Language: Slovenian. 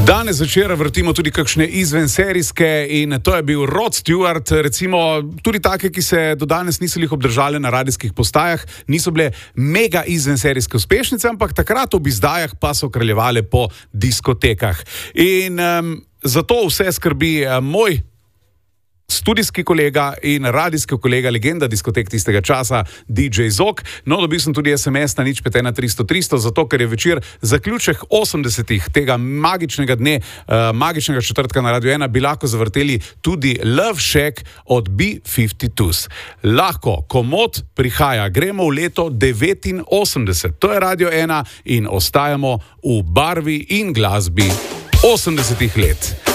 Danes večer vrtimo tudi kakšne izvenserijske in to je bil Rod Stewart, recimo tudi take, ki se do danes niso jih obdržale na radijskih postajah, niso bile mega izvenserijske uspešnice, ampak takrat ob izdajah pa so kraljevale po diskotekah. In zato vse skrbi moj studijski kolega in radijski kolega, legenda diskotek tistega časa, DJ Zok. No, dobil sem tudi SMS na 051 300 300, zato ker je večer zaključek 80-ih tega magičnega dne, magičnega četrtka na Radio 1, bi lahko zavrteli tudi Love Shack od B-52s. Lahko, komod prihaja, gremo v leto 89. To je Radio 1 in ostajamo v barvi in glasbi 80-ih let.